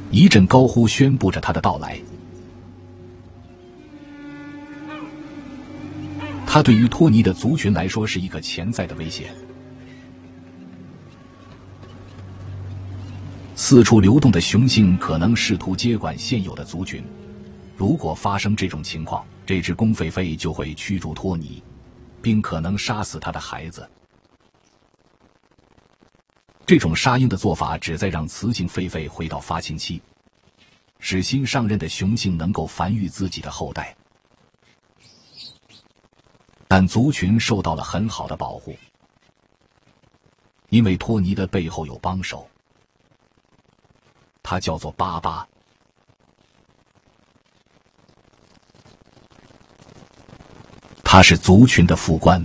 一阵高呼宣布着他的到来。他对于托尼的族群来说是一个潜在的威胁。四处流动的雄性可能试图接管现有的族群，如果发生这种情况，这只公狒狒就会驱逐托尼，并可能杀死他的孩子。这种杀婴的做法旨在让雌性狒狒回到发情期，使新上任的雄性能够繁育自己的后代。但族群受到了很好的保护，因为托尼的背后有帮手，他叫做巴巴。他是族群的副官。